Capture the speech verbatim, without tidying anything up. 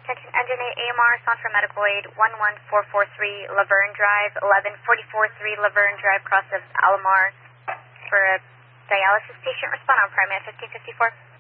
Attention, Engine eight A M R, Sound for Medical Aid, one one four four three Laverne Drive, eleven forty-four three Laverne Drive, cross of Alomar, for a dialysis patient. Respond on Prime at fifteen fifty-four.